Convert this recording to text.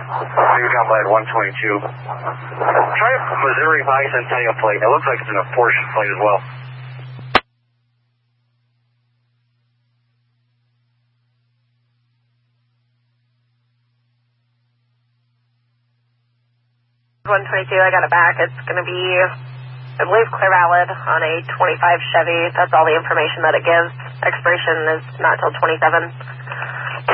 Down by 122. Try a Missouri bicentennial plate. It looks like it's an apportioned plate as well. 122, I got it back. It's going to be, I believe, clear valid on a 25 Chevy. That's all the information that it gives. Expiration is not till 27.